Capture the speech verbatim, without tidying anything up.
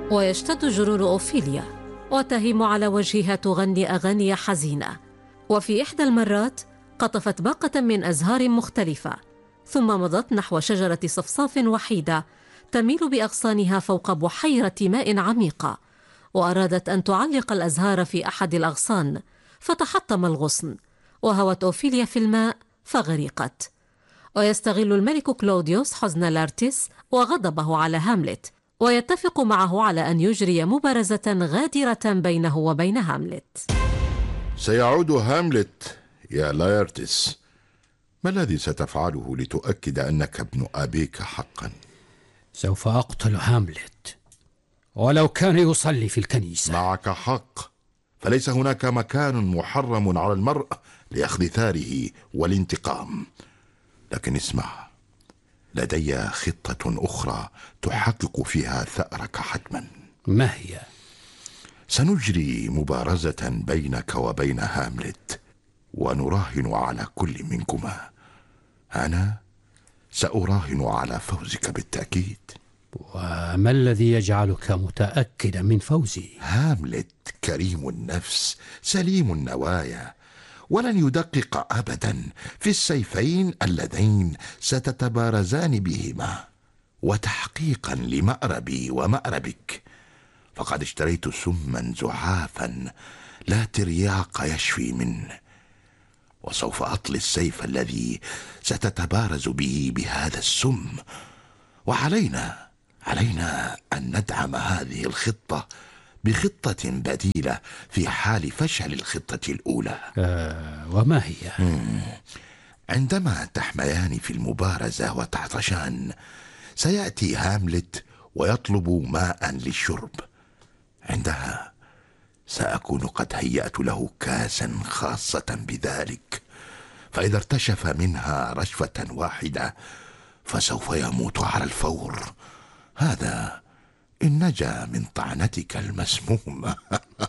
ويشتد جرور أوفيليا وتهيم على وجهها تغني أغاني حزينة. وفي إحدى المرات قطفت باقة من أزهار مختلفة، ثم مضت نحو شجرة صفصاف وحيدة تميل بأغصانها فوق بحيرة ماء عميقة، وأرادت أن تعلق الأزهار في أحد الأغصان، فتحطم الغصن وهوت أوفيليا في الماء فغرقت. ويستغل الملك كلوديوس حزن لارتيس وغضبه على هاملت، ويتفق معه على أن يجري مبارزة غادرة بينه وبين هاملت. سيعود هاملت يا لارتيس. ما الذي ستفعله لتؤكد أنك ابن أبيك حقا؟ سوف أقتل هاملت ولو كان يصلي في الكنيسة. معك حق، فليس هناك مكان محرم على المرء لأخذ ثاره والانتقام. لكن اسمع، لدي خطة أخرى تحقق فيها ثأرك حتما. ما هي؟ سنجري مبارزة بينك وبين هاملت، ونراهن على كل منكما. أنا سأراهن على فوزك بالتأكيد. وما الذي يجعلك متأكدا من فوزي؟ هاملت كريم النفس سليم النوايا، ولن يدقق أبدا في السيفين اللذين ستتبارزان بهما. وتحقيقا لمأربي ومأربك، فقد اشتريت سما زعافا لا ترياق يشفي منه، وسوف أطلي السيف الذي ستتبارز به بهذا السم. وعلينا علينا أن ندعم هذه الخطة بخطة بديلة في حال فشل الخطة الأولى. آه وما هي؟ مم. عندما تحميان في المبارزة وتعطشان، سيأتي هاملت ويطلب ماء للشرب. عندها سأكون قد هيأت له كاسا خاصة بذلك، فإذا ارتشف منها رشفة واحدة فسوف يموت على الفور. هذا إن نجا من طعنتك المسمومة.